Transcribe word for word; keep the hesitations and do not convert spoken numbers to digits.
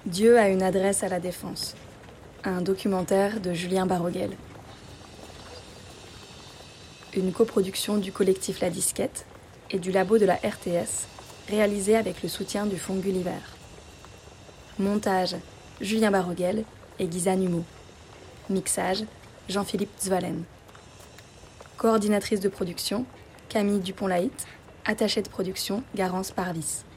Dieu a une adresse à la Défense. Un documentaire de Julien Barroguel. Une coproduction du collectif La Disquette et du labo de la R T S, réalisée avec le soutien du Fonds Gulliver. Montage, Julien Barroguel et Guisa Numo. Mixage, Jean-Philippe Zvalen. Coordinatrice de production, Camille Dupont-Laït. Attachée de production, Garance Parvis.